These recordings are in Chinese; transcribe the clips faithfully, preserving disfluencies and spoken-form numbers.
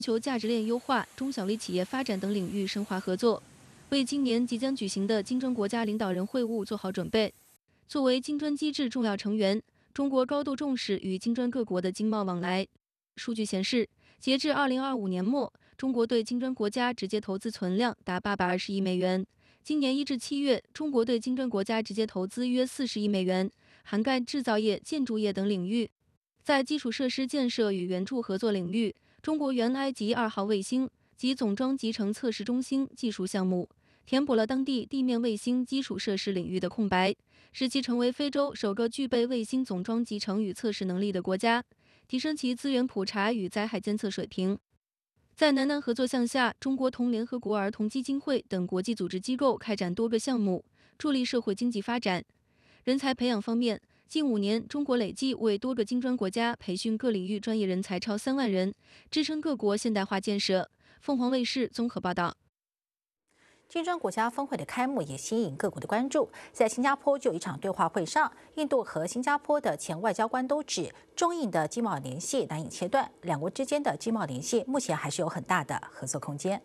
求价值链优化、中小微企业发展等领域深化合作，为今年即将举行的金砖国家领导人会晤做好准备。作为金砖机制重要成员，中国高度重视与金砖各国的经贸往来。数据显示，截至二零二五年末，中国对金砖国家直接投资存量达八百二十亿美元。今年一至七月，中国对金砖国家直接投资约四十亿美元，涵盖制造业、建筑业等领域。在基础设施建设与援助合作领域，中国援埃及二号卫星及总装集成测试中心技术项目，填补了当地地面卫星基础设施领域的空白，使其成为非洲首个具备卫星总装集成与测试能力的国家，提升其资源普查与灾害监测水平。在南南合作项下，中国同联合国儿童基金会等国际组织机构开展多个项目，助力社会经济发展。人才培养方面，近五年，中国累计为多个金砖国家培训各领域专业人才超三万人，支撑各国现代化建设。凤凰卫视综合报道。 金砖国家峰会的开幕也吸引各国的关注。在新加坡就有一场对话会上，印度和新加坡的前外交官都指，中印的经贸联系难以切断，两国之间的经贸联系目前还是有很大的合作空间。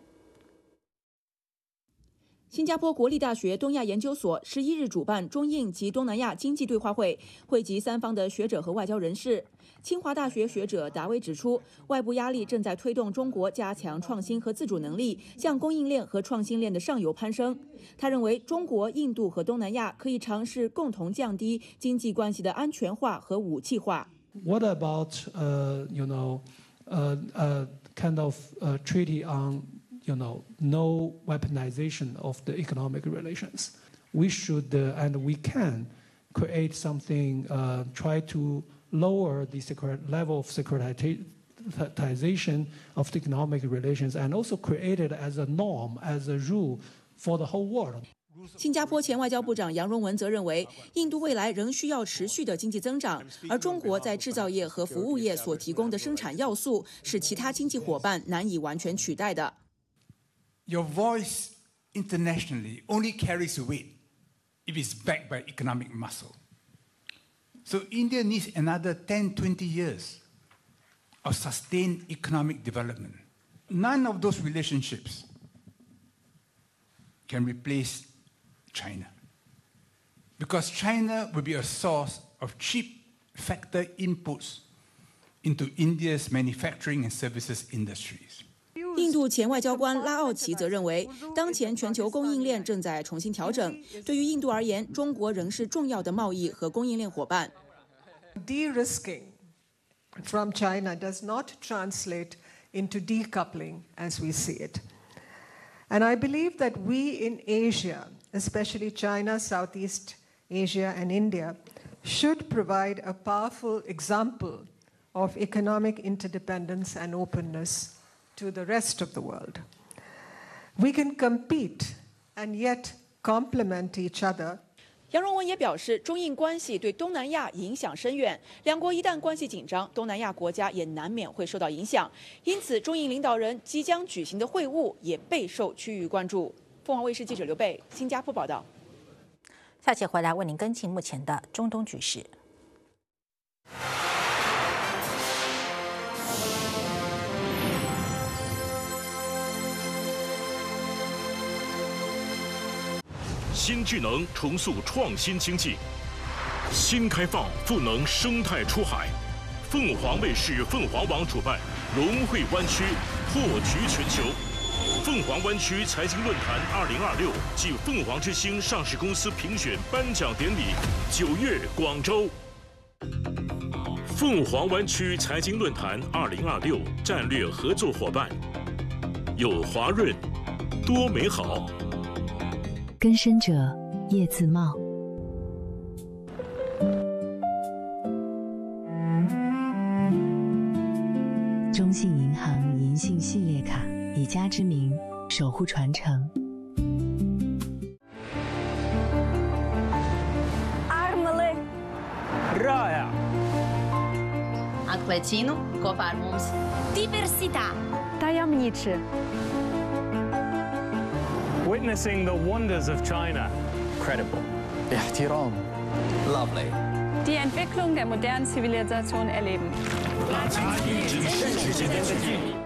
新加坡国立大学东亚研究所十一日主办中印及东南亚经济对话会，汇集三方的学者和外交人士。清华大学学者达威指出，外部压力正在推动中国加强创新和自主能力，向供应链和创新链的上游攀升。他认为，中国、印度和东南亚可以尝试共同降低经济关系的安全化和武器化。 What about, uh, you know, uh, uh, kind of uh, treaty on?You know, no weaponization of the economic relations. We should uh, and we can create something, uh, try to lower the secure level of securitization of the economic relations and also create it as a norm, as a rule for the whole world. 新加坡前外交部长杨荣文则认为，印度未来仍需要持续的经济增长，而中国在制造业和服务业所提供的生产要素是其他经济伙伴难以完全取代的。 Your voice internationally only carries weight if it's backed by economic muscle. So India needs another ten, twenty years of sustained economic development. None of those relationships can replace China, because China will be a source of cheap factor inputs into India's manufacturing and services industries. 印度前外交官拉奥奇则认为，当前全球供应链正在重新调整。对于印度而言，中国仍是重要的贸易和供应链伙伴。 De-risking from China does not translate into decoupling as we see it. And I believe that we in Asia, especially China, Southeast Asia, and India, should provide a powerful example of economic interdependence and openness.To the rest of the world. We can compete and yet complement each other. 杨荣文也表示，中印关系对东南亚影响深远，两国一旦关系紧张，东南亚国家也难免会受到影响。因此，中印领导人即将举行的会晤也备受区域关注。凤凰卫视记者刘贝，新加坡报道。 下期回来为您跟进目前的中东局势。 新智能重塑创新经济，新开放赋能生态出海。凤凰卫视、凤凰网主办融汇湾区，破局全球。凤凰湾区财经论坛二零二六暨凤凰之星上市公司评选颁奖典礼，九月广州。凤凰湾区财经论坛二零二六战略合作伙伴有华润、多美好。 根深者叶自茂。中信银行银杏系列卡，以家之名守护传承。 Armele Raya Acquacino Coparmus Diversità Tajemniczy Witnessing the wonders of China. Credible. Ihtiram. Lovely. Die Entwicklung der modernen Zivilisation erleben. 让差异真实之间的距离